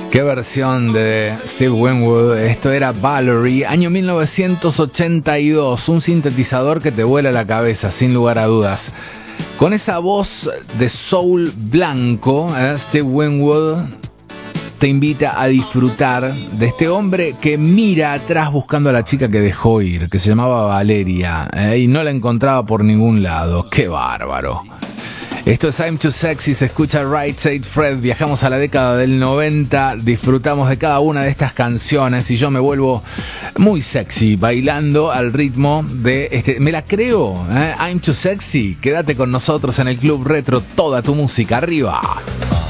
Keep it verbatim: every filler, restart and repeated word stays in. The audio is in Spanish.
Qué versión de Steve Winwood. Esto era Valerie, año mil novecientos ochenta y dos. Un sintetizador que te vuela la cabeza, sin lugar a dudas. Con esa voz de soul blanco, ¿eh? Steve Winwood te invita a disfrutar de este hombre que mira atrás buscando a la chica que dejó ir, que se llamaba Valeria, ¿eh? Y no la encontraba por ningún lado. ¡Qué bárbaro! Esto es I'm Too Sexy, se escucha Right Said Fred. Viajamos a la década del noventa, disfrutamos de cada una de estas canciones y yo me vuelvo muy sexy bailando al ritmo de este. Me la creo, ¿eh? I'm Too Sexy. Quédate con nosotros en el Club Retro, toda tu música arriba.